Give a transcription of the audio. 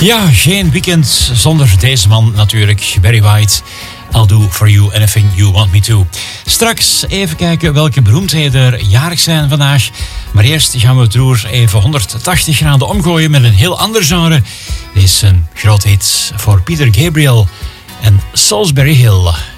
Ja, geen weekend zonder deze man natuurlijk. Barry White. I'll do for you anything you want me to. Straks even kijken welke beroemdheden er jarig zijn vandaag. Maar eerst gaan we het roer even 180 graden omgooien met een heel ander genre. Dit is een groot hit voor Peter Gabriel en Salisbury Hill.